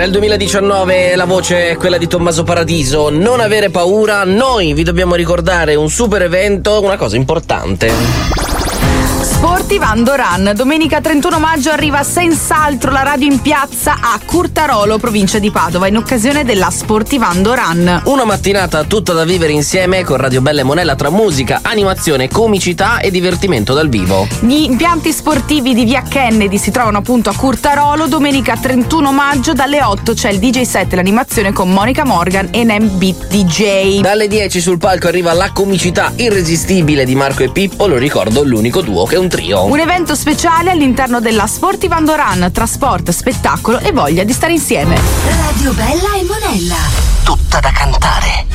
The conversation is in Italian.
Era il 2019, la voce è quella di Tommaso Paradiso. Non avere paura, noi vi dobbiamo ricordare un super evento, una cosa importante. Sportivando Run, domenica 31 maggio arriva senz'altro la radio in piazza a Curtarolo, provincia di Padova, in occasione della Sportivando Run. Una mattinata tutta da vivere insieme con Radio Bella e Monella, tra musica, animazione, comicità e divertimento dal vivo. Gli impianti sportivi di via Kennedy si trovano appunto a Curtarolo. Domenica 31 maggio dalle 8 c'è il DJ set e l'animazione con Monica Morgan e Nem Beat DJ. Dalle 10 sul palco arriva la comicità irresistibile di Marco e Pippo, lo ricordo, l'unico duo che è un trio. Un evento speciale all'interno della Sportivando Run, tra sport, spettacolo e voglia di stare insieme. Radio Bella e Monella. Tutta da cantare.